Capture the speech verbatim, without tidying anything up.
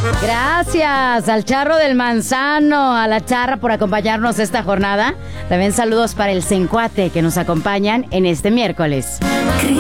Gracias al Charro del Manzano, a la Charra por acompañarnos esta jornada. También saludos para el Cencuate que nos acompañan en este miércoles.